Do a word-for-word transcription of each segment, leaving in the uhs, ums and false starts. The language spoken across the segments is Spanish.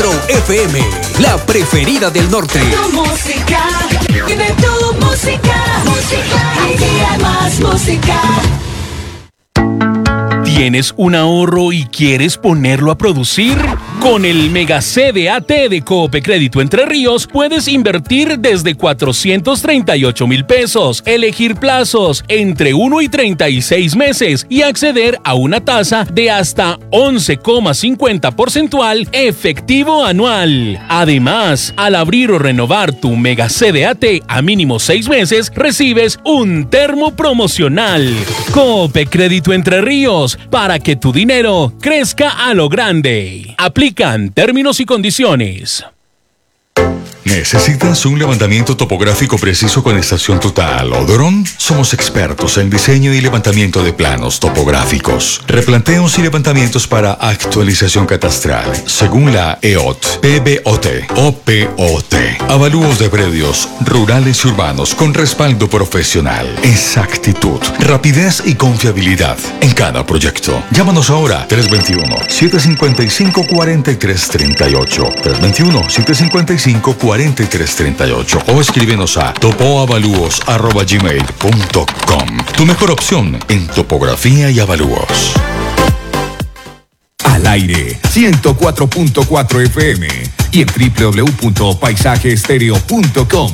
cuatro F M, la preferida del norte. Tu música, vive tu música, música, aquí hay más música. ¿Tienes un ahorro y quieres ponerlo a producir? Con el Mega C D A T de Coop Crédito Entre Ríos puedes invertir desde cuatrocientos treinta y ocho mil pesos, elegir plazos entre uno y treinta y seis meses y acceder a una tasa de hasta once coma cincuenta porcentual efectivo anual. Además, al abrir o renovar tu Mega C D A T a mínimo seis meses, recibes un termo promocional. Coop Crédito Entre Ríos, para que tu dinero crezca a lo grande. Aplican términos y condiciones. ¿Necesitas un levantamiento topográfico preciso con estación total o dron? Somos expertos en diseño y levantamiento de planos topográficos, replanteos y levantamientos para actualización catastral, según la E O T, P B O T o P O T. Avalúos de predios rurales y urbanos con respaldo profesional, exactitud, rapidez y confiabilidad en cada proyecto. Llámanos ahora, tres dos uno, siete cinco cinco, cuatro tres tres ocho, tres dos uno, siete cinco cinco, cuatro tres tres ocho o escríbenos a topoavalúos arroba gmail punto com. Tu mejor opción en topografía y avalúos. Al aire, ciento cuatro punto cuatro F M y en doble u doble u doble u punto paisaje estéreo punto com.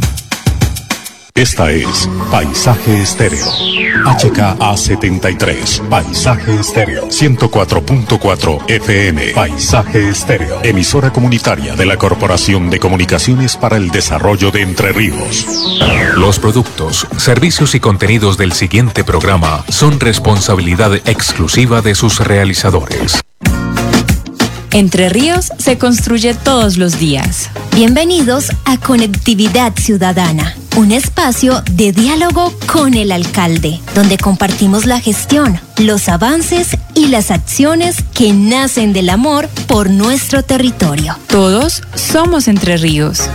Esta es Paisaje Estéreo. H K A setenta y tres. Paisaje Estéreo. ciento cuatro punto cuatro F M. Paisaje Estéreo. Emisora comunitaria de la Corporación de Comunicaciones para el Desarrollo de Entre Ríos. Los productos, servicios y contenidos del siguiente programa son responsabilidad exclusiva de sus realizadores. Entre Ríos se construye todos los días. Bienvenidos a Conectividad Ciudadana, un espacio de diálogo con el alcalde, donde compartimos la gestión, los avances y las acciones que nacen del amor por nuestro territorio. Todos somos Entre Ríos.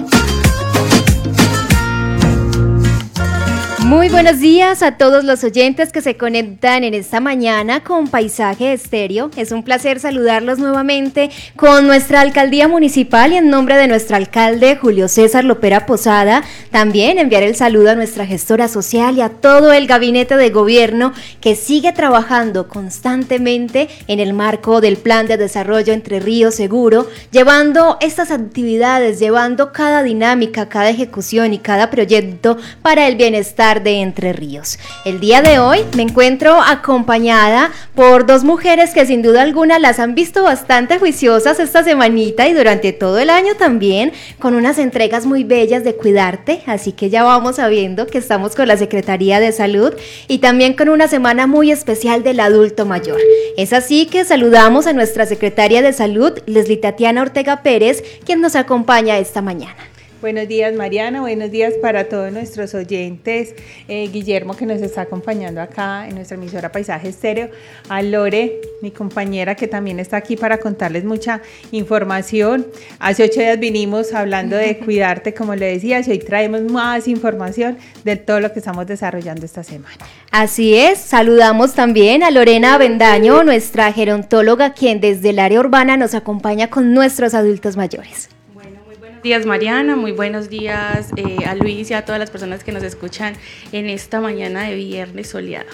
Muy buenos días a todos los oyentes que se conectan en esta mañana con Paisaje Estéreo. Es un placer saludarlos nuevamente con nuestra alcaldía municipal y en nombre de nuestro alcalde Julio César Lopera Posada. También enviar el saludo a nuestra gestora social y a todo el gabinete de gobierno que sigue trabajando constantemente en el marco del Plan de Desarrollo Entre Ríos Seguro, llevando estas actividades, llevando cada dinámica, cada ejecución y cada proyecto para el bienestar de Entre Ríos. El día de hoy me encuentro acompañada por dos mujeres que sin duda alguna las han visto bastante juiciosas esta semanita y durante todo el año también, con unas entregas muy bellas de Cuidarte, así que ya vamos sabiendo que estamos con la Secretaría de Salud y también con una semana muy especial del adulto mayor. Es así que saludamos a nuestra Secretaria de Salud, Leslie Tatiana Ortega Pérez, quien nos acompaña esta mañana. Buenos días, Mariana, buenos días para todos nuestros oyentes, eh, Guillermo, que nos está acompañando acá en nuestra emisora Paisaje Estéreo, a Lore, mi compañera, que también está aquí para contarles mucha información. Hace ocho días vinimos hablando de Cuidarte, como le decías, y hoy traemos más información de todo lo que estamos desarrollando esta semana. Así es, saludamos también a Lorena Avendaño, nuestra gerontóloga, quien desde el área urbana nos acompaña con nuestros adultos mayores. Buenos días, Mariana, muy buenos días eh, a Luis y a todas las personas que nos escuchan en esta mañana de viernes soleado.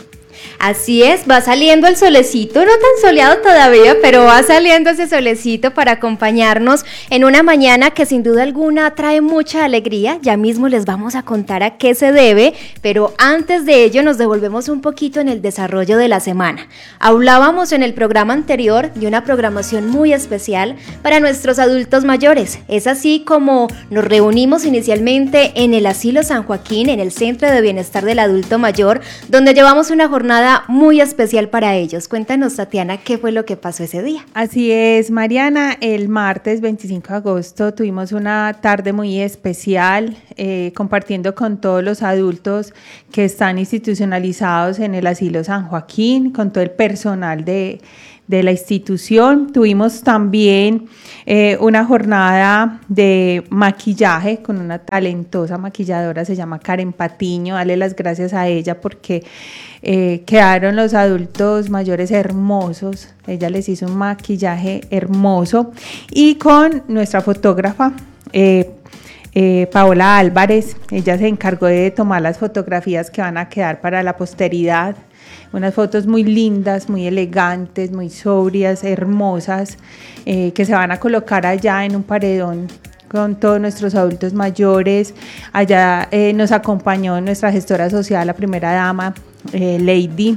Así es, va saliendo el solecito, no tan soleado todavía, pero va saliendo ese solecito para acompañarnos en una mañana que sin duda alguna trae mucha alegría. Ya mismo les vamos a contar a qué se debe, pero antes de ello nos devolvemos un poquito en el desarrollo de la semana. Hablábamos en el programa anterior de una programación muy especial para nuestros adultos mayores. Es así como nos reunimos inicialmente en el Asilo San Joaquín, en el Centro de Bienestar del Adulto Mayor, donde llevamos una jornada Jornada muy especial para ellos. Cuéntanos, Tatiana, ¿qué fue lo que pasó ese día? Así es, Mariana, el martes veinticinco de agosto tuvimos una tarde muy especial eh, compartiendo con todos los adultos que están institucionalizados en el Asilo San Joaquín, con todo el personal de de la institución. Tuvimos también eh, una jornada de maquillaje con una talentosa maquilladora, se llama Karen Patiño. Dale las gracias a ella porque eh, quedaron los adultos mayores hermosos. Ella les hizo un maquillaje hermoso. Y con nuestra fotógrafa, eh, Eh, Paola Álvarez, ella se encargó de tomar las fotografías que van a quedar para la posteridad, unas fotos muy lindas, muy elegantes, muy sobrias, hermosas, eh, que se van a colocar allá en un paredón con todos nuestros adultos mayores. Allá eh, nos acompañó nuestra gestora social, la primera dama, eh, Lady,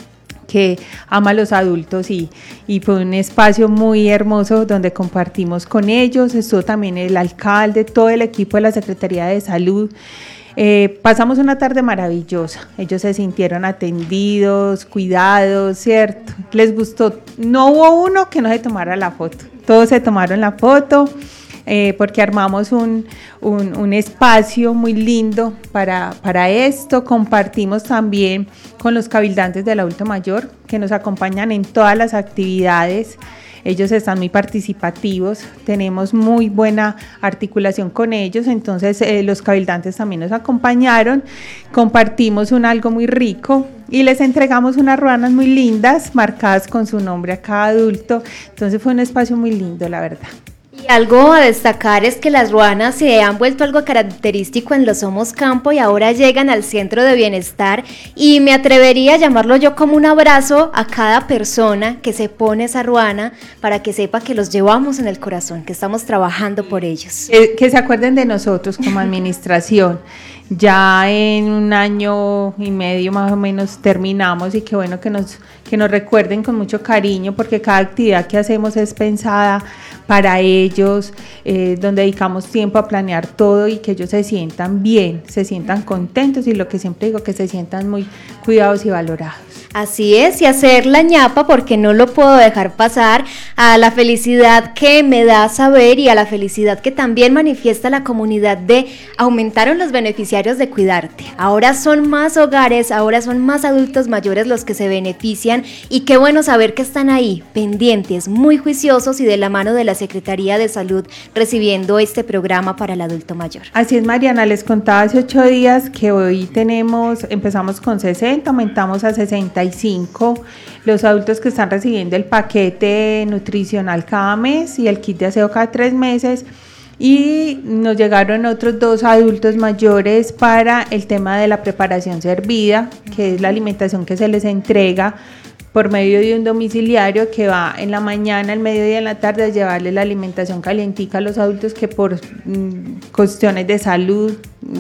que ama a los adultos, y, y fue un espacio muy hermoso donde compartimos con ellos. Estuvo también el alcalde, todo el equipo de la Secretaría de Salud. Eh, pasamos una tarde maravillosa, ellos se sintieron atendidos, cuidados, ¿cierto? Les gustó, no hubo uno que no se tomara la foto, todos se tomaron la foto. Eh, porque armamos un, un, un espacio muy lindo para, para esto. Compartimos también con los cabildantes del adulto mayor que nos acompañan en todas las actividades. Ellos están muy participativos, tenemos muy buena articulación con ellos, entonces eh, los cabildantes también nos acompañaron, compartimos un algo muy rico y les entregamos unas ruanas muy lindas marcadas con su nombre a cada adulto. Entonces fue un espacio muy lindo, la verdad. Y algo a destacar es que las ruanas se han vuelto algo característico en los Somos Campo y ahora llegan al centro de bienestar, y me atrevería a llamarlo yo como un abrazo a cada persona que se pone esa ruana para que sepa que los llevamos en el corazón, que estamos trabajando por ellos. Que, que se acuerden de nosotros como administración. Ya en un año y medio más o menos terminamos, y qué bueno que nos, que nos recuerden con mucho cariño, porque cada actividad que hacemos es pensada para ellos, eh, donde dedicamos tiempo a planear todo y que ellos se sientan bien, se sientan contentos y lo que siempre digo, que se sientan muy cuidados y valorados. Así es, y hacer la ñapa, porque no lo puedo dejar pasar, a la felicidad que me da saber y a la felicidad que también manifiesta la comunidad de aumentaron los beneficiarios de Cuidarte. Ahora son más hogares, ahora son más adultos mayores los que se benefician, y qué bueno saber que están ahí, pendientes, muy juiciosos y de la mano de la Secretaría de Salud recibiendo este programa para el adulto mayor. Así es, Mariana, les contaba hace ocho días que hoy tenemos, empezamos con sesenta, aumentamos a sesenta y cinco los adultos que están recibiendo el paquete nutricional cada mes y el kit de aseo cada tres meses, y nos llegaron otros dos adultos mayores para el tema de la preparación servida, que es la alimentación que se les entrega por medio de un domiciliario que va en la mañana, el mediodía y en la tarde a llevarle la alimentación calientica a los adultos que por mm, cuestiones de salud,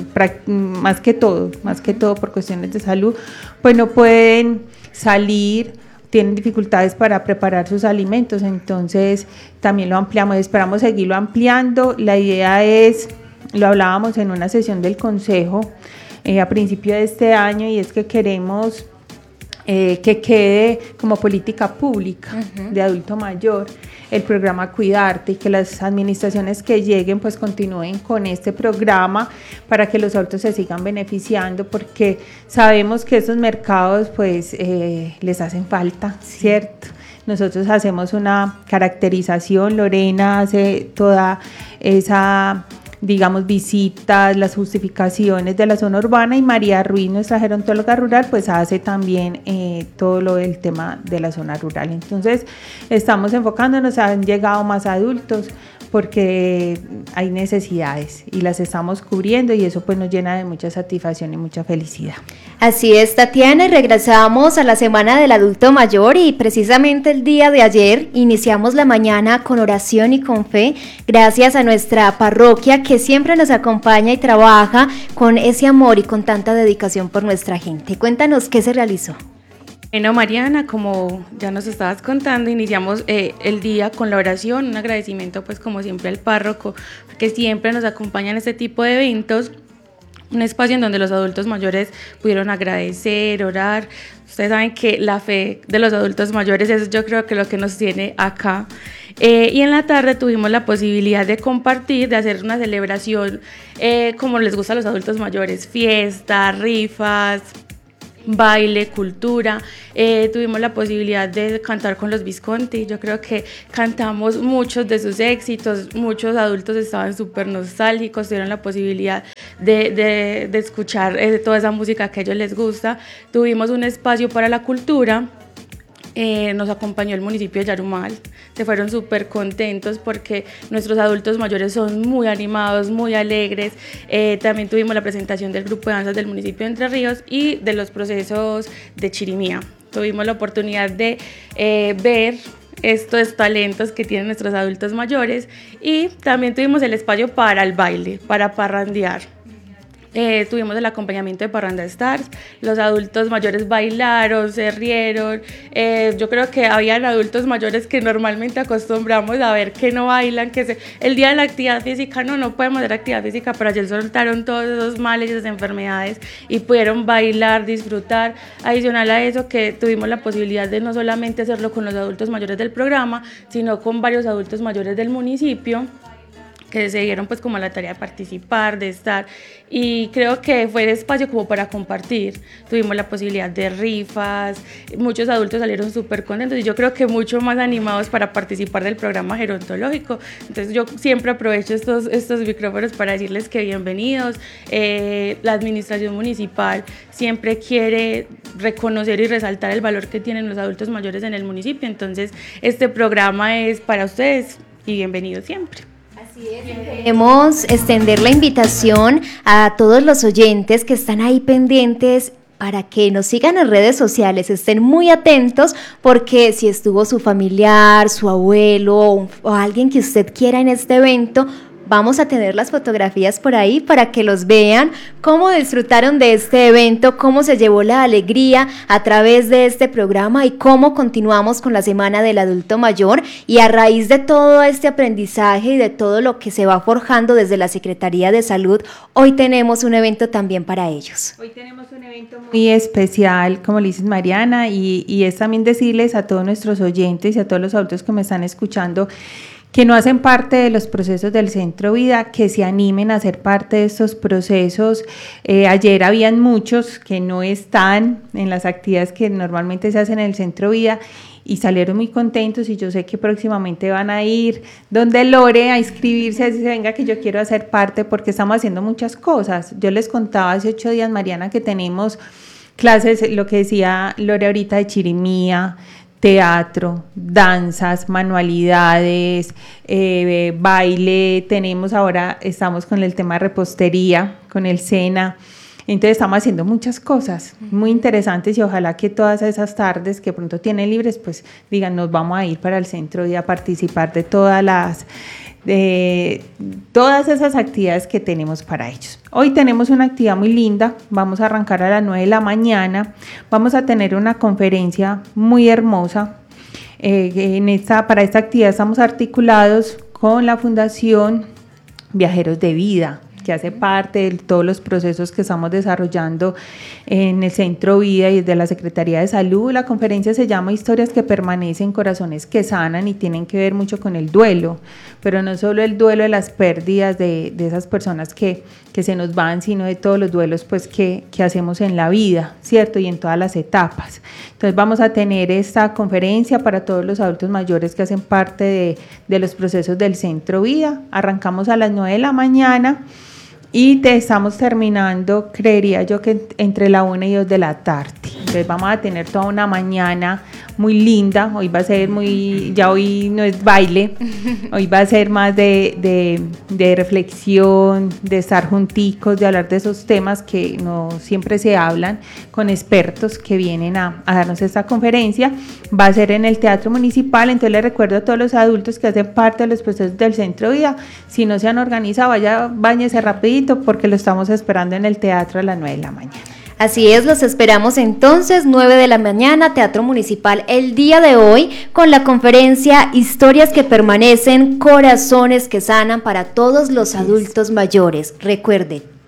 más que todo, más que todo por cuestiones de salud, pues no pueden salir, tienen dificultades para preparar sus alimentos. Entonces también lo ampliamos, esperamos seguirlo ampliando. La idea es, lo hablábamos en una sesión del consejo eh, a principio de este año, y es que queremos Eh, que quede como política pública uh-huh. de adulto mayor el programa Cuidarte, y que las administraciones que lleguen pues continúen con este programa para que los adultos se sigan beneficiando, porque sabemos que estos mercados pues eh, les hacen falta, sí. ¿Cierto? Nosotros hacemos una caracterización, Lorena hace toda esa, digamos, visitas, las justificaciones de la zona urbana, y María Ruiz, nuestra gerontóloga rural, pues hace también eh, todo lo del tema de la zona rural. Entonces estamos enfocándonos, han llegado más adultos porque hay necesidades y las estamos cubriendo, y eso pues nos llena de mucha satisfacción y mucha felicidad. Así es, Tatiana, y regresamos a la Semana del Adulto Mayor, y precisamente el día de ayer iniciamos la mañana con oración y con fe, gracias a nuestra parroquia que siempre nos acompaña y trabaja con ese amor y con tanta dedicación por nuestra gente. Cuéntanos qué se realizó. Bueno, Mariana, como ya nos estabas contando, iniciamos eh, el día con la oración, un agradecimiento pues como siempre al párroco, que siempre nos acompaña en este tipo de eventos, un espacio en donde los adultos mayores pudieron agradecer, orar. Ustedes saben que la fe de los adultos mayores es, yo creo, que lo que nos tiene acá. Eh, y en la tarde tuvimos la posibilidad de compartir, de hacer una celebración eh, como les gusta a los adultos mayores, fiestas, rifas, baile, cultura. Eh, tuvimos la posibilidad de cantar con los Visconti. Yo creo que cantamos muchos de sus éxitos, muchos adultos estaban súper nostálgicos, tuvieron la posibilidad de, de, de escuchar eh, toda esa música que a ellos les gusta. Tuvimos un espacio para la cultura. Eh, nos acompañó el municipio de Yarumal, se fueron súper contentos porque nuestros adultos mayores son muy animados, muy alegres. Eh, también tuvimos la presentación del grupo de danzas del municipio de Entre Ríos y de los procesos de Chirimía. Tuvimos la oportunidad de eh, ver estos talentos que tienen nuestros adultos mayores y también tuvimos el espacio para el baile, para parrandear. Eh, tuvimos el acompañamiento de Parranda Stars, los adultos mayores bailaron, se rieron. Eh, yo creo que habían adultos mayores que normalmente acostumbramos a ver que no bailan, que se, el día de la actividad física no, no podemos hacer actividad física, pero ayer soltaron todos esos males y esas enfermedades y pudieron bailar, disfrutar. Adicional a eso, que tuvimos la posibilidad de no solamente hacerlo con los adultos mayores del programa, sino con varios adultos mayores del municipio, que se dieron pues como la tarea de participar, de estar, y creo que fue el espacio como para compartir. Tuvimos la posibilidad de rifas, muchos adultos salieron súper contentos y yo creo que mucho más animados para participar del programa gerontológico. Entonces yo siempre aprovecho estos, estos micrófonos para decirles que bienvenidos. Eh, la administración municipal siempre quiere reconocer y resaltar el valor que tienen los adultos mayores en el municipio, entonces este programa es para ustedes y bienvenidos siempre. Queremos extender la invitación a todos los oyentes que están ahí pendientes para que nos sigan en redes sociales, estén muy atentos porque si estuvo su familiar, su abuelo o, o alguien que usted quiera en este evento, vamos a tener las fotografías por ahí para que los vean, cómo disfrutaron de este evento, cómo se llevó la alegría a través de este programa y cómo continuamos con la Semana del Adulto Mayor. Y a raíz de todo este aprendizaje y de todo lo que se va forjando desde la Secretaría de Salud, hoy tenemos un evento también para ellos. Hoy tenemos un evento muy especial, como le dices Mariana, y, y es también decirles a todos nuestros oyentes y a todos los adultos que me están escuchando que no hacen parte de los procesos del Centro Vida, que se animen a ser parte de estos procesos. Eh, ayer habían muchos que no están en las actividades que normalmente se hacen en el Centro Vida y salieron muy contentos y yo sé que próximamente van a ir donde Lore a inscribirse, a decir, venga que yo quiero hacer parte porque estamos haciendo muchas cosas. Yo les contaba hace ocho días, Mariana, que tenemos clases, lo que decía Lore ahorita, de chirimía, teatro, danzas, manualidades, eh, baile, tenemos ahora, estamos con el tema de repostería, con el SENA, entonces estamos haciendo muchas cosas muy interesantes y ojalá que todas esas tardes que pronto tienen libres, pues digan, nos vamos a ir para el centro y a participar de todas las de todas esas actividades que tenemos para ellos. Hoy tenemos una actividad muy linda, vamos a arrancar a las nueve de la mañana, vamos a tener una conferencia muy hermosa. Eh, en esta, para esta actividad estamos articulados con la Fundación Viajeros de Vida, que hace parte de todos los procesos que estamos desarrollando en el Centro Vida y desde la Secretaría de Salud. La conferencia se llama Historias que permanecen, corazones que sanan, y tienen que ver mucho con el duelo, pero no solo el duelo de las pérdidas de, de esas personas que, que se nos van, sino de todos los duelos pues, que, que hacemos en la vida, ¿cierto? Y en todas las etapas. Entonces vamos a tener esta conferencia para todos los adultos mayores que hacen parte de, de los procesos del Centro Vida. Arrancamos a las nueve de la mañana. Y te estamos terminando, creería yo que entre la una y dos de la tarde. Entonces vamos a tener toda una mañana muy linda. Hoy va a ser muy, ya hoy no es baile, hoy va a ser más de, de, de reflexión, de estar junticos, de hablar de esos temas que no siempre se hablan, con expertos que vienen a, a darnos esta conferencia. Va a ser en el Teatro Municipal, entonces les recuerdo a todos los adultos que hacen parte de los procesos del Centro Vida, si no se han organizado, vaya, báñese rapidito, porque lo estamos esperando en el teatro a las nueve de la mañana. Así es, los esperamos entonces, nueve de la mañana, Teatro Municipal, el día de hoy, con la conferencia Historias que permanecen, corazones que sanan, para todos los adultos mayores. Recuerde,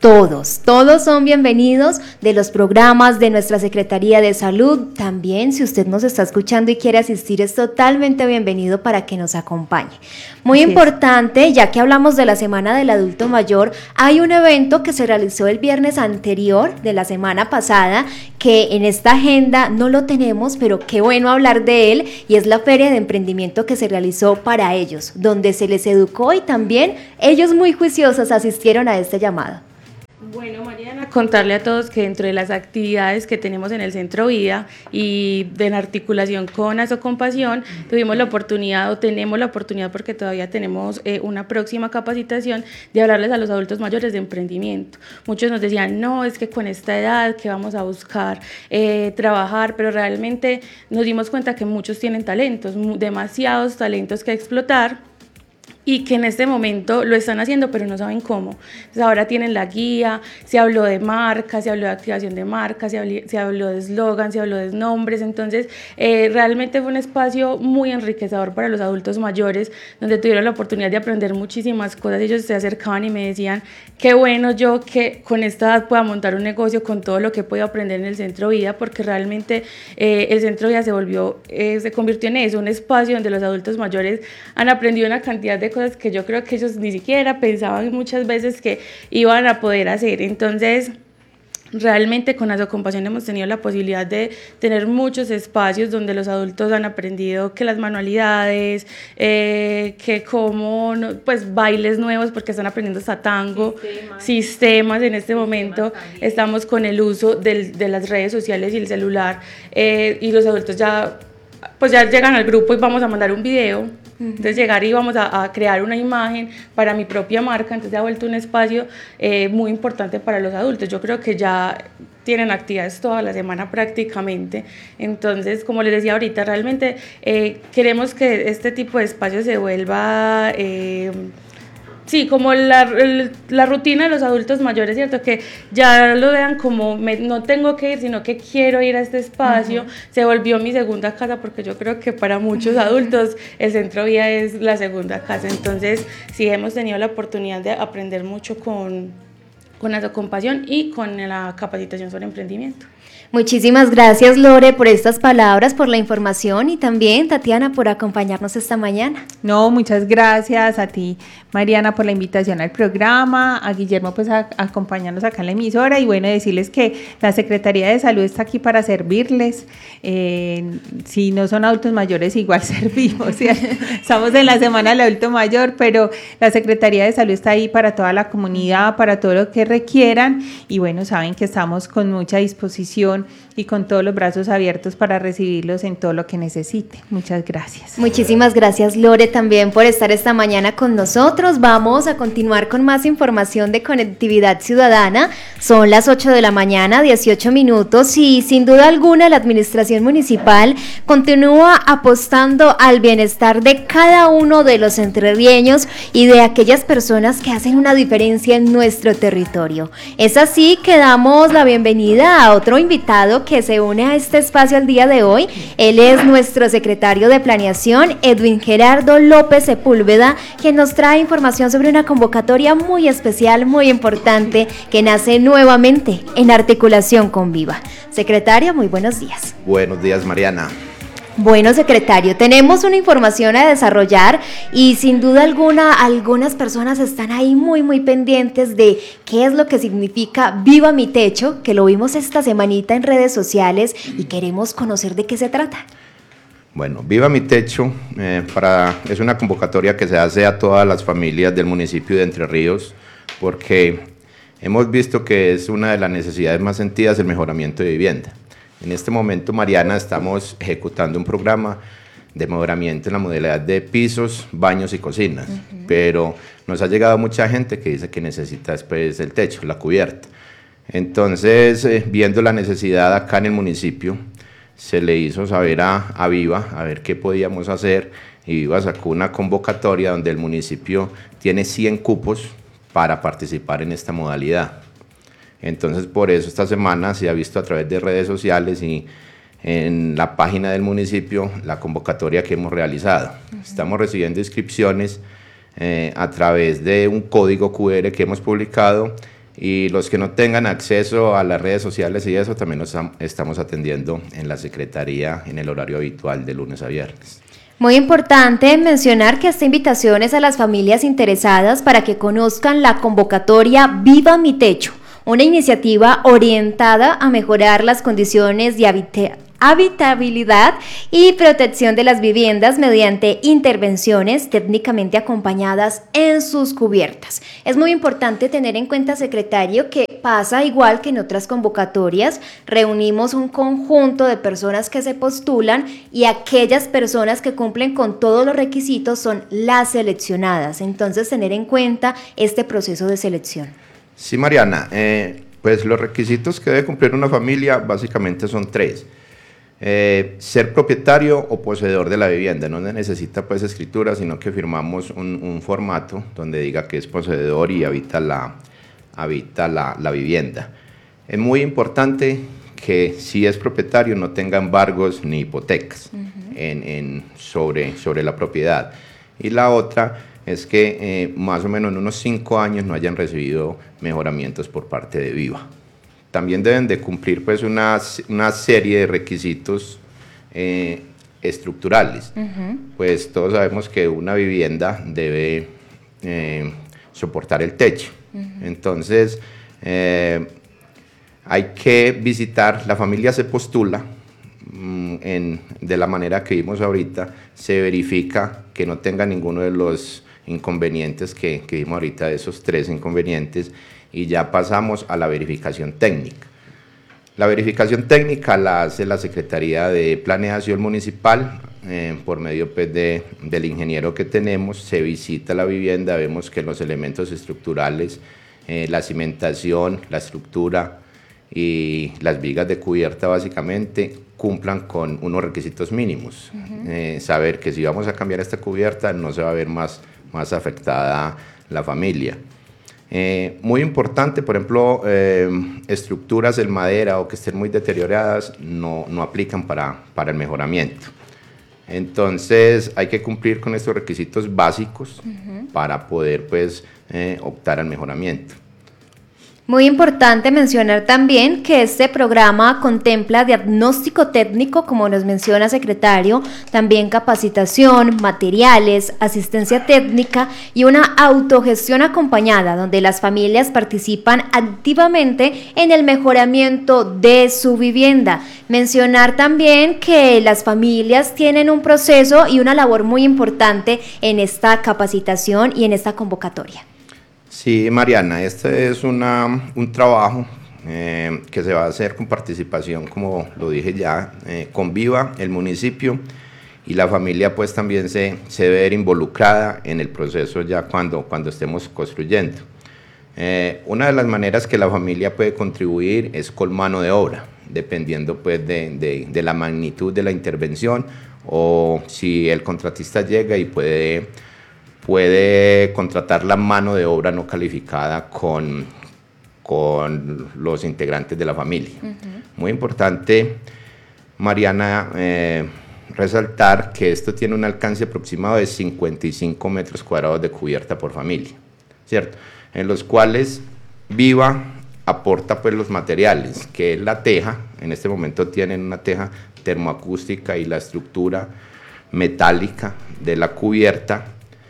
Todos, todos son bienvenidos de los programas de nuestra Secretaría de Salud. También, si usted nos está escuchando y quiere asistir, es totalmente bienvenido para que nos acompañe. Muy Así importante, es. Ya que hablamos de la Semana del Adulto Mayor, hay un evento que se realizó el viernes anterior de la semana pasada, que en esta agenda no lo tenemos, pero qué bueno hablar de él, y es la Feria de Emprendimiento que se realizó para ellos, donde se les educó y también ellos muy juiciosos asistieron a este llamado. Bueno, Mariana, contarle a todos que dentro de las actividades que tenemos en el Centro Vida y de la articulación con Asocompasión, tuvimos la oportunidad o tenemos la oportunidad, porque todavía tenemos eh, una próxima capacitación, de hablarles a los adultos mayores de emprendimiento. Muchos nos decían, no, es que con esta edad que vamos a buscar eh, trabajar, pero realmente nos dimos cuenta que muchos tienen talentos, demasiados talentos que explotar, y que en este momento lo están haciendo, pero no saben cómo. Entonces ahora tienen la guía, se habló de marcas, se habló de activación de marcas, se habló, se habló de eslogan, se habló de nombres. Entonces eh, realmente fue un espacio muy enriquecedor para los adultos mayores, donde tuvieron la oportunidad de aprender muchísimas cosas. Ellos se acercaban y me decían, qué bueno yo que con esta edad pueda montar un negocio con todo lo que he podido aprender en el Centro Vida, porque realmente eh, el Centro Vida se volvió, eh, se convirtió en eso, un espacio donde los adultos mayores han aprendido una cantidad de cosas que yo creo que ellos ni siquiera pensaban muchas veces que iban a poder hacer. Entonces, realmente con Asocompasión hemos tenido la posibilidad de tener muchos espacios donde los adultos han aprendido que las manualidades, eh, que como, pues bailes nuevos, porque están aprendiendo hasta tango, sistemas, sistemas en este sistemas momento también. Estamos con el uso del, de las redes sociales y el celular, eh, y los adultos ya, pues ya llegan al grupo y vamos a mandar un video. Entonces llegar y vamos a, a crear una imagen para mi propia marca. Entonces se ha vuelto un espacio eh, muy importante para los adultos. Yo creo que ya tienen actividades toda la semana prácticamente. Entonces, como les decía ahorita, realmente eh, queremos que este tipo de espacio se vuelva... Eh, Sí, como la, la rutina de los adultos mayores, ¿cierto? Que ya lo vean como, me, no tengo que ir, sino que quiero ir a este espacio. Uh-huh. Se volvió mi segunda casa, porque yo creo que para muchos adultos el Centro Vida es la segunda casa. Entonces, sí hemos tenido la oportunidad de aprender mucho con, con Asocompasión y con la capacitación sobre emprendimiento. Muchísimas gracias, Lore, por estas palabras, por la información, y también, Tatiana, por acompañarnos esta mañana. No, muchas gracias a ti, Mariana, por la invitación al programa, a Guillermo pues a, a acompañarnos acá en la emisora, y bueno, decirles que la Secretaría de Salud está aquí para servirles. Eh, si no son adultos mayores, igual servimos, ¿sí? Estamos en la Semana del Adulto Mayor, pero la Secretaría de Salud está ahí para toda la comunidad, para todo lo que requieran, y bueno, saben que estamos con mucha disposición y con todos los brazos abiertos para recibirlos en todo lo que necesite. Muchas gracias. Muchísimas gracias, Lore, también por estar esta mañana con nosotros. Vamos a continuar con más información de Conectividad Ciudadana. Son las ocho de la mañana, dieciocho minutos, y sin duda alguna la Administración Municipal continúa apostando al bienestar de cada uno de los entrerrieños y de aquellas personas que hacen una diferencia en nuestro territorio. Es así que damos la bienvenida a otro invitado que se une a este espacio el día de hoy. Él es nuestro secretario de Planeación, Edwin Gerardo López Sepúlveda, quien nos trae información sobre una convocatoria muy especial, muy importante, que nace nuevamente en articulación con Viva. Secretario, muy buenos días. Buenos días, Mariana. Bueno, secretario, tenemos una información a desarrollar y sin duda alguna algunas personas están ahí muy muy pendientes de qué es lo que significa Viva Mi Techo, que lo vimos esta semanita en redes sociales y queremos conocer de qué se trata. Bueno, Viva Mi Techo eh, para, es una convocatoria que se hace a todas las familias del municipio de Entre Ríos, porque hemos visto que es una de las necesidades más sentidas el mejoramiento de vivienda. En este momento, Mariana, estamos ejecutando un programa de mejoramiento en la modalidad de pisos, baños y cocinas, uh-huh. pero nos ha llegado mucha gente que dice que necesita después el techo, la cubierta. Entonces, eh, viendo la necesidad acá en el municipio, se le hizo saber a, a Viva, a ver qué podíamos hacer, y Viva sacó una convocatoria donde el municipio tiene cien cupos para participar en esta modalidad. Entonces, por eso esta semana se ha visto a través de redes sociales y en la página del municipio la convocatoria que hemos realizado. Uh-huh. Estamos recibiendo inscripciones eh, a través de un código cu erre que hemos publicado Y los que no tengan acceso a las redes sociales y eso también los estamos atendiendo en la Secretaría en el horario habitual de lunes a viernes. Muy importante mencionar que esta invitación es a las familias interesadas para que conozcan la convocatoria Viva mi Techo, una iniciativa orientada a mejorar las condiciones de habita- habitabilidad y protección de las viviendas mediante intervenciones técnicamente acompañadas en sus cubiertas. Es muy importante tener en cuenta, secretario, que pasa igual que en otras convocatorias, reunimos un conjunto de personas que se postulan y aquellas personas que cumplen con todos los requisitos son las seleccionadas. Entonces, tener en cuenta este proceso de selección. Sí, Mariana, eh, pues los requisitos que debe cumplir una familia básicamente son tres. Eh, ser propietario o poseedor de la vivienda, no necesita pues escritura, sino que firmamos un, un formato donde diga que es poseedor y habita la, habita la, la vivienda. Es muy importante que si es propietario no tenga embargos ni hipotecas uh-huh. en, en, sobre, sobre la propiedad. Y la otra es que eh, más o menos en unos cinco años no hayan recibido mejoramientos por parte de Viva. También deben de cumplir pues una, una serie de requisitos eh, estructurales. Uh-huh. Pues todos sabemos que una vivienda debe eh, soportar el techo. Uh-huh. Entonces, eh, hay que visitar, la familia se postula mm, en, de la manera que vimos ahorita, se verifica que no tenga ninguno de los inconvenientes que, que vimos ahorita, de esos tres inconvenientes, y ya pasamos a la verificación técnica. La verificación técnica la hace la Secretaría de Planeación Municipal, eh, por medio pues, de, del ingeniero que tenemos, se visita la vivienda, vemos que los elementos estructurales, eh, la cimentación, la estructura y las vigas de cubierta básicamente cumplan con unos requisitos mínimos. Uh-huh. Eh, saber que si vamos a cambiar esta cubierta no se va a ver más, más afectada la familia. Eh, muy importante, por ejemplo, eh, estructuras en madera o que estén muy deterioradas no, no aplican para, para el mejoramiento. Entonces hay que cumplir con estos requisitos básicos uh-huh. para poder pues, eh, optar al mejoramiento. Muy importante mencionar también que este programa contempla diagnóstico técnico, como nos menciona secretario, también capacitación, materiales, asistencia técnica y una autogestión acompañada, donde las familias participan activamente en el mejoramiento de su vivienda. Mencionar también que las familias tienen un proceso y una labor muy importante en esta capacitación y en esta convocatoria. Sí, Mariana, este es una, un trabajo eh, que se va a hacer con participación, como lo dije ya, eh, con Viva, el municipio, y la familia pues también se, se debe ver involucrada en el proceso ya cuando, cuando estemos construyendo. Eh, una de las maneras que la familia puede contribuir es con mano de obra, dependiendo pues de, de, de la magnitud de la intervención, o si el contratista llega y puede... puede contratar la mano de obra no calificada con, con los integrantes de la familia. Uh-huh. Muy importante, Mariana, eh, resaltar que esto tiene un alcance aproximado de cincuenta y cinco metros cuadrados de cubierta por familia, ¿cierto? En los cuales Viva aporta pues los materiales, que es la teja. En este momento tienen una teja termoacústica y la estructura metálica de la cubierta,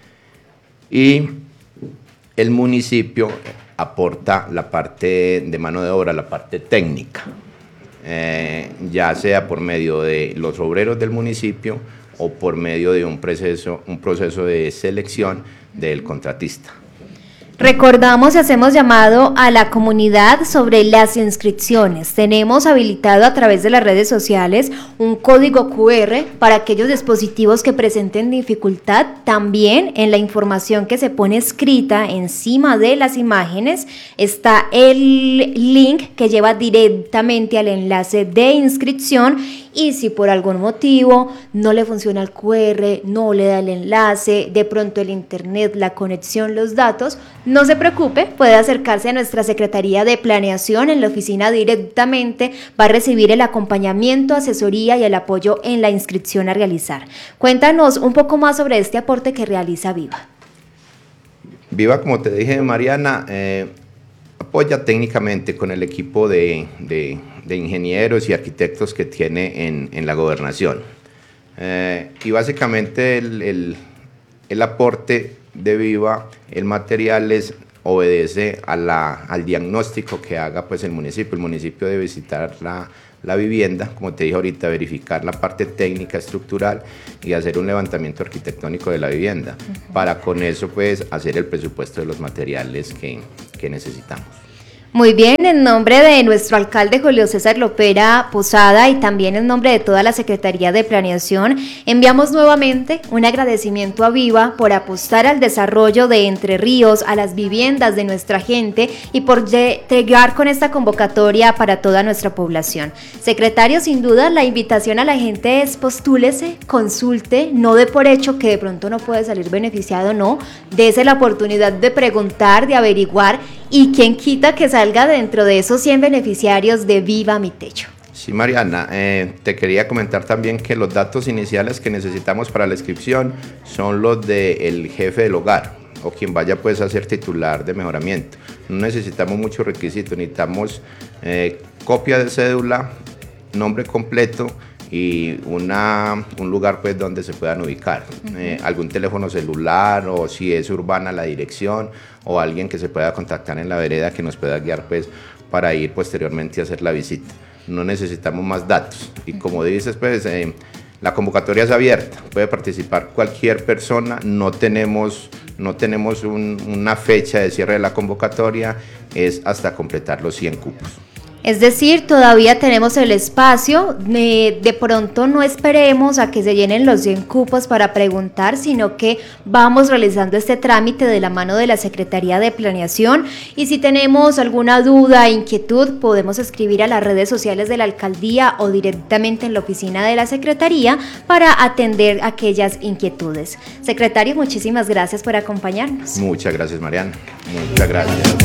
y el municipio aporta la parte de mano de obra, la parte técnica, eh, ya sea por medio de los obreros del municipio o por medio de un proceso, un proceso de selección del contratista. Recordamos y hacemos llamado a la comunidad sobre las inscripciones. Tenemos habilitado a través de las redes sociales un código cu erre para aquellos dispositivos que presenten dificultad. También en la información que se pone escrita encima de las imágenes está el link que lleva directamente al enlace de inscripción, y si por algún motivo no le funciona el cu erre, no le da el enlace, de pronto el internet, la conexión, los datos, no se preocupe, puede acercarse a nuestra Secretaría de Planeación en la oficina directamente, va a recibir el acompañamiento, asesoría y el apoyo en la inscripción a realizar. Cuéntanos un poco más sobre este aporte que realiza Viva. Viva, como te dije, Mariana, eh, apoya técnicamente con el equipo de, de, de ingenieros y arquitectos que tiene en, en la gobernación. Eh, y básicamente el, el, el aporte de Viva, el material es, obedece a la, al diagnóstico que haga pues, el municipio. El municipio debe visitar la, la vivienda, como te dije ahorita, verificar la parte técnica, estructural y hacer un levantamiento arquitectónico de la vivienda, uh-huh. para con eso pues, hacer el presupuesto de los materiales que, que necesitamos. Muy bien, en nombre de nuestro alcalde Julio César Lopera Posada y también en nombre de toda la Secretaría de Planeación, enviamos nuevamente un agradecimiento a Viva por apostar al desarrollo de Entre Ríos, a las viviendas de nuestra gente y por llegar con esta convocatoria para toda nuestra población. Secretario, sin duda la invitación a la gente es postúlese, consulte, no dé por hecho que de pronto no puede salir beneficiado, no, dése la oportunidad de preguntar, de averiguar y quien quita que salga dentro de esos cien beneficiarios de Viva Mi Techo. Sí, Mariana, eh, te quería comentar también que los datos iniciales que necesitamos para la inscripción son los del jefe del hogar o quien vaya pues a ser titular de mejoramiento. No necesitamos muchos requisitos, necesitamos eh, copia de cédula, nombre completo y una, un lugar pues donde se puedan ubicar, uh-huh. eh, algún teléfono celular o si es urbana la dirección o alguien que se pueda contactar en la vereda que nos pueda guiar pues para ir posteriormente a hacer la visita. No necesitamos más datos y como dices pues eh, la convocatoria es abierta, puede participar cualquier persona, no tenemos, no tenemos un, una fecha de cierre de la convocatoria, es hasta completar los cien cupos. Es decir, todavía tenemos el espacio, de, de pronto no esperemos a que se llenen los cien cupos para preguntar, sino que vamos realizando este trámite de la mano de la Secretaría de Planeación y si tenemos alguna duda, inquietud, podemos escribir a las redes sociales de la Alcaldía o directamente en la oficina de la Secretaría para atender aquellas inquietudes. Secretario, muchísimas gracias por acompañarnos. Muchas gracias, Mariana. Muchas gracias.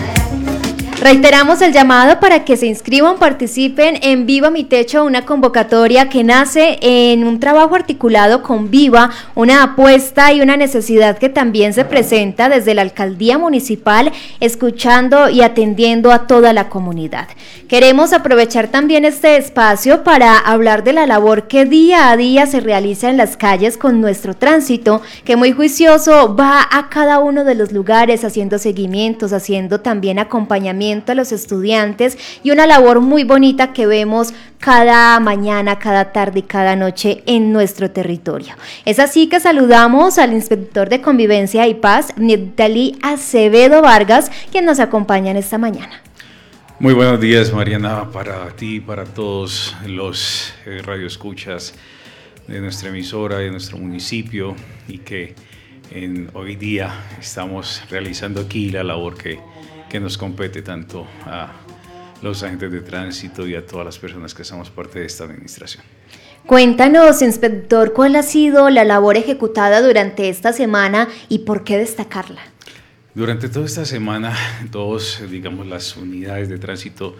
Reiteramos el llamado para que se inscriban, participen en Viva Mi Techo, una convocatoria que nace en un trabajo articulado con Viva, una apuesta y una necesidad que también se presenta desde la Alcaldía Municipal, escuchando y atendiendo a toda la comunidad. Queremos aprovechar también este espacio para hablar de la labor que día a día se realiza en las calles con nuestro tránsito, que muy juicioso va a cada uno de los lugares haciendo seguimientos, haciendo también acompañamiento a los estudiantes y una labor muy bonita que vemos cada mañana, cada tarde y cada noche en nuestro territorio. Es así que saludamos al inspector de Convivencia y Paz, Neftalí Acevedo Vargas, quien nos acompaña en esta mañana. Muy buenos días, Mariana, para ti, para todos los eh, radioescuchas de nuestra emisora, de nuestro municipio y que en, hoy día estamos realizando aquí la labor que que nos compete tanto a los agentes de tránsito y a todas las personas que somos parte de esta administración. Cuéntanos, inspector, ¿cuál ha sido la labor ejecutada durante esta semana y por qué destacarla? Durante toda esta semana, todos, digamos, las unidades de tránsito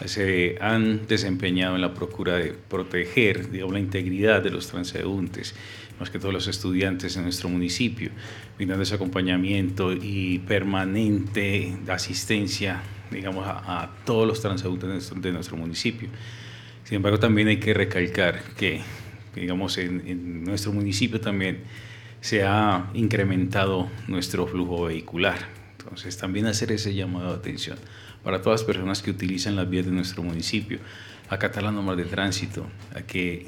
se han desempeñado en la procura de proteger, digamos, la integridad de los transeúntes, más que todos los estudiantes en nuestro municipio, brindando ese acompañamiento y permanente asistencia, digamos, a, a todos los transeúntes de nuestro, de nuestro municipio. Sin embargo, también hay que recalcar que, digamos, en, en nuestro municipio también se ha incrementado nuestro flujo vehicular. Entonces, también hacer ese llamado de atención para todas las personas que utilizan las vías de nuestro municipio, acatar las normas de tránsito, a que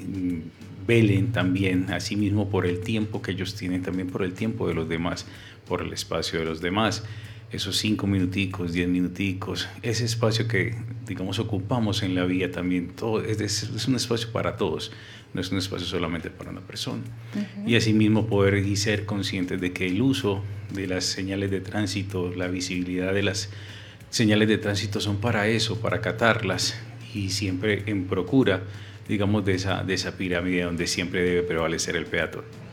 velen también, asimismo, por el tiempo que ellos tienen, también por el tiempo de los demás, por el espacio de los demás. Esos cinco minuticos, diez minuticos, ese espacio que, digamos, ocupamos en la vía también, todo, es, es un espacio para todos, no es un espacio solamente para una persona. Uh-huh. Y asimismo poder y ser conscientes de que el uso de las señales de tránsito, la visibilidad de las señales de tránsito son para eso, para acatarlas y siempre en procura, digamos, de esa, de esa pirámide donde siempre debe prevalecer el peatón.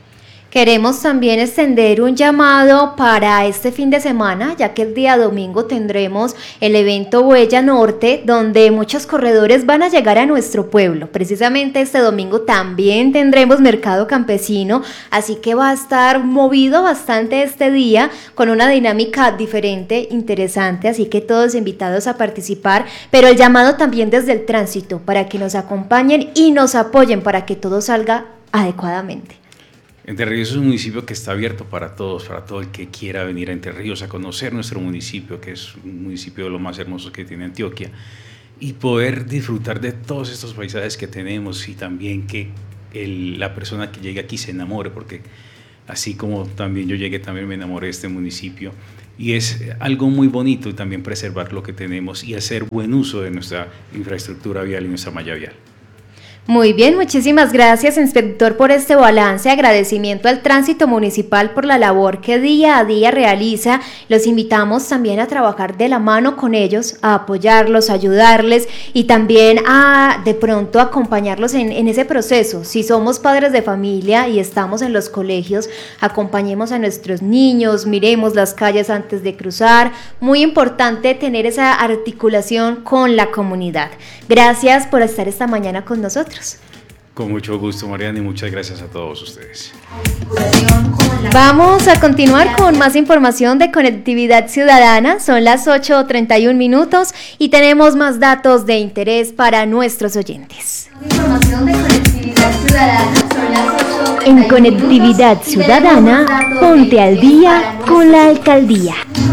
Queremos también extender un llamado para este fin de semana, ya que el día domingo tendremos el evento Huella Norte, donde muchos corredores van a llegar a nuestro pueblo. Precisamente este domingo también tendremos mercado campesino, así que va a estar movido bastante este día con una dinámica diferente, interesante, así que todos invitados a participar, pero el llamado también desde el tránsito para que nos acompañen y nos apoyen para que todo salga adecuadamente. Entre Ríos es un municipio que está abierto para todos, para todo el que quiera venir a Entre Ríos a conocer nuestro municipio, que es un municipio de lo más hermoso que tiene Antioquia, y poder disfrutar de todos estos paisajes que tenemos y también que el, la persona que llegue aquí se enamore, porque así como también yo llegué, también me enamoré de este municipio, y es algo muy bonito y también preservar lo que tenemos y hacer buen uso de nuestra infraestructura vial y nuestra malla vial. Muy bien, muchísimas gracias, inspector, por este balance. Agradecimiento al tránsito municipal por la labor que día a día realiza. Los invitamos también a trabajar de la mano con ellos, a apoyarlos, a ayudarles y también a de pronto acompañarlos en, en ese proceso. Si somos padres de familia y estamos en los colegios, acompañemos a nuestros niños, miremos las calles antes de cruzar. Muy importante tener esa articulación con la comunidad. Gracias por estar esta mañana con nosotros. Con mucho gusto, Mariana, y muchas gracias a todos ustedes. Vamos a continuar con más información de Conectividad Ciudadana. Son las ocho treinta y un minutos y tenemos más datos de interés para nuestros oyentes. Información de Conectividad Ciudadana. Son las ocho. En Conectividad Ciudadana, ponte al día con la alcaldía.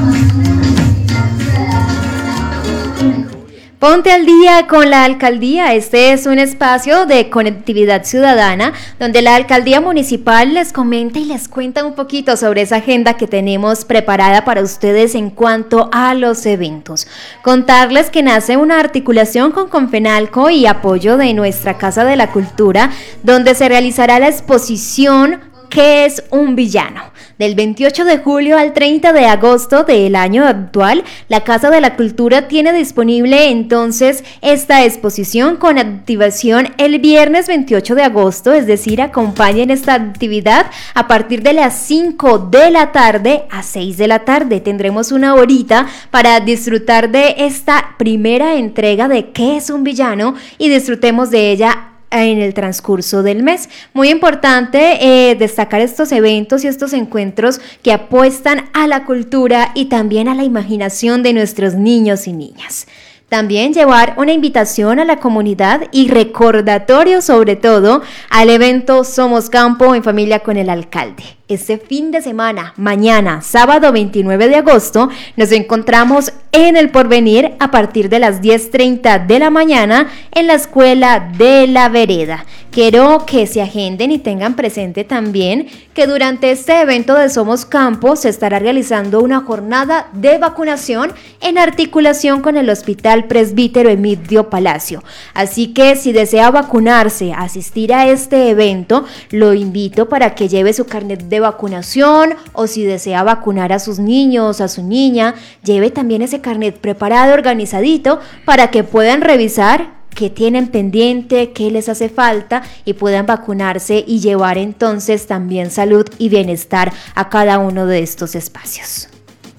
Ponte al día con la alcaldía. Este es un espacio de conectividad ciudadana donde la alcaldía municipal les comenta y les cuenta un poquito sobre esa agenda que tenemos preparada para ustedes en cuanto a los eventos. Contarles que nace una articulación con Confenalco y apoyo de nuestra Casa de la Cultura, donde se realizará la exposición ¿Qué es un villano? Del veintiocho de julio al treinta de agosto del año actual, la Casa de la Cultura tiene disponible entonces esta exposición con activación el viernes veintiocho de agosto, es decir, acompañen esta actividad a partir de las cinco de la tarde a seis de la tarde. Tendremos una horita para disfrutar de esta primera entrega de ¿Qué es un villano? Y disfrutemos de ella en el transcurso del mes. Muy importante eh, destacar estos eventos y estos encuentros que apuestan a la cultura y también a la imaginación de nuestros niños y niñas. También llevar una invitación a la comunidad y recordatorio sobre todo al evento Somos Campo en Familia con el Alcalde. Este fin de semana, mañana, sábado veintinueve de agosto, nos encontramos en El Porvenir a partir de las diez treinta de la mañana en la Escuela de la Vereda. Quiero que se agenden y tengan presente también que durante este evento de Somos Campo se estará realizando una jornada de vacunación en articulación con el Hospital Presbítero Emidio Palacio. Así que si desea vacunarse, asistir a este evento, lo invito para que lleve su carnet de vacunación, o si desea vacunar a sus niños, a su niña, lleve también ese carnet preparado, organizadito, para que puedan revisar qué tienen pendiente, qué les hace falta y puedan vacunarse y llevar entonces también salud y bienestar a cada uno de estos espacios.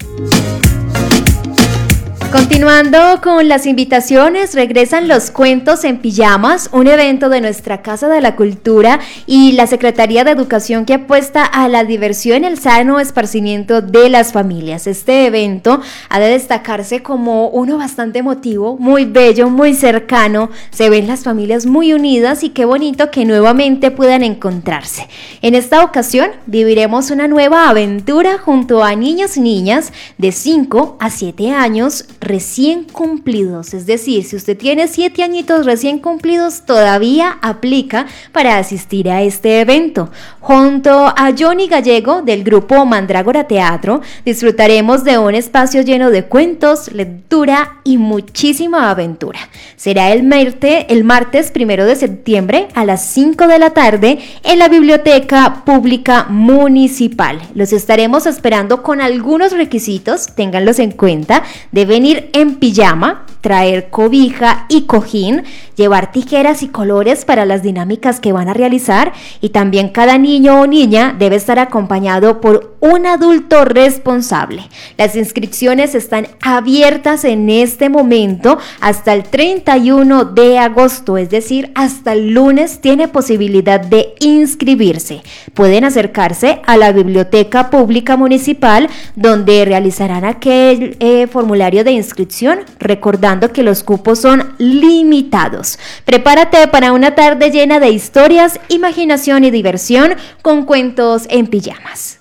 Continuando con las invitaciones, regresan los cuentos en pijamas, un evento de nuestra Casa de la Cultura y la Secretaría de Educación que apuesta a la diversión y el sano esparcimiento de las familias. Este evento ha de destacarse como uno bastante emotivo, muy bello, muy cercano, se ven las familias muy unidas y qué bonito que nuevamente puedan encontrarse. En esta ocasión viviremos una nueva aventura junto a niños y niñas de cinco a siete años recién cumplidos, es decir, si usted tiene siete añitos recién cumplidos, todavía aplica para asistir a este evento. Junto a Johnny Gallego del grupo Mandrágora Teatro, disfrutaremos de un espacio lleno de cuentos, lectura y muchísima aventura. Será el, merte, el martes primero de septiembre a las cinco de la tarde en la Biblioteca Pública Municipal. Los estaremos esperando con algunos requisitos, ténganlos en cuenta. Deben ir en pijama, traer cobija y cojín, llevar tijeras y colores para las dinámicas que van a realizar, y también cada niño o niña debe estar acompañado por un adulto responsable. Las inscripciones están abiertas en este momento hasta el treinta y uno de agosto, es decir, hasta el lunes tiene posibilidad de inscribirse. Pueden acercarse a la Biblioteca Pública Municipal, donde realizarán aquel eh, formulario de inscripción, recordando que los cupos son limitados. Prepárate para una tarde llena de historias, imaginación y diversión con cuentos en pijamas.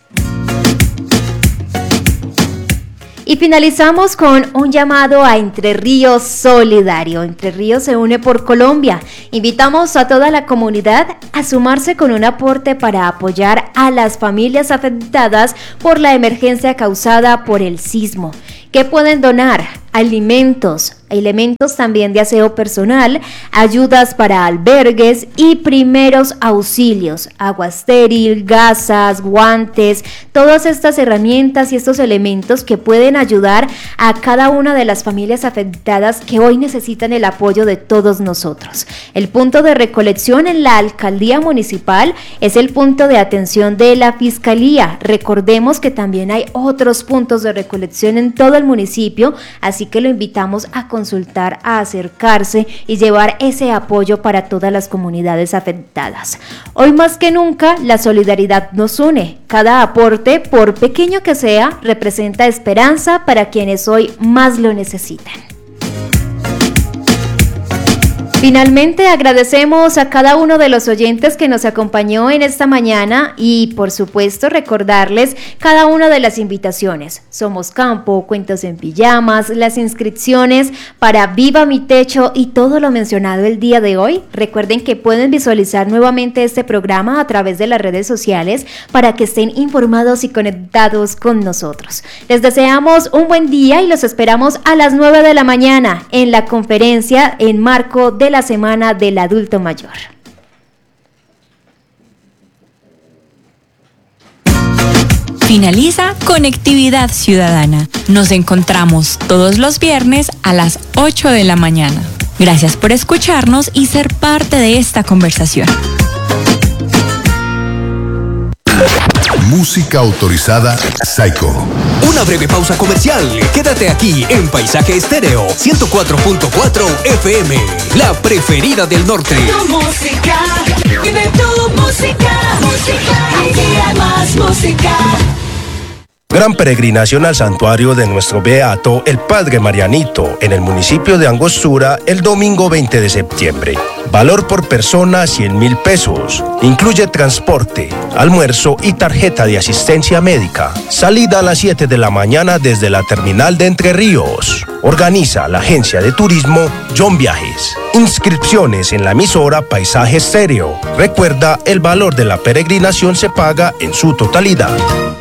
Y finalizamos con un llamado a Entre Ríos Solidario. Entre Ríos se une por Colombia. Invitamos a toda la comunidad a sumarse con un aporte para apoyar a las familias afectadas por la emergencia causada por el sismo. ¿Qué pueden donar? Alimentos, elementos también de aseo personal, ayudas para albergues y primeros auxilios, agua estéril, gasas, guantes, todas estas herramientas y estos elementos que pueden ayudar a cada una de las familias afectadas que hoy necesitan el apoyo de todos nosotros. El punto de recolección en la alcaldía municipal es el punto de atención de la fiscalía. Recordemos que también hay otros puntos de recolección en todo el municipio, así que lo invitamos a consultar, a acercarse y llevar ese apoyo para todas las comunidades afectadas. Hoy más que nunca la solidaridad nos une. Cada aporte, por pequeño que sea, representa esperanza para quienes hoy más lo necesitan. Finalmente agradecemos a cada uno de los oyentes que nos acompañó en esta mañana y por supuesto recordarles cada una de las invitaciones. Somos Campo, Cuentos en Pijamas, las inscripciones para Viva mi Techo y todo lo mencionado el día de hoy. Recuerden que pueden visualizar nuevamente este programa a través de las redes sociales para que estén informados y conectados con nosotros. Les deseamos un buen día y los esperamos a las nueve de la mañana en la conferencia en marco de la Semana del Adulto Mayor. Finaliza Conectividad Ciudadana. Nos encontramos todos los viernes a las ocho de la mañana. Gracias por escucharnos y ser parte de esta conversación. Música autorizada Psycho. Una breve pausa comercial. Quédate aquí en Paisaje Estéreo ciento cuatro punto cuatro F M, la preferida del norte. Tu música, vive tu música, música, aquí hay más música. Gran peregrinación al santuario de nuestro beato, el Padre Marianito, en el municipio de Angostura, el domingo veinte de septiembre. Valor por persona cien mil pesos. Incluye transporte, almuerzo y tarjeta de asistencia médica. Salida a las siete de la mañana desde la terminal de Entre Ríos. Organiza la agencia de turismo John Viajes. Inscripciones en la emisora Paisaje Estéreo. Recuerda, el valor de la peregrinación se paga en su totalidad.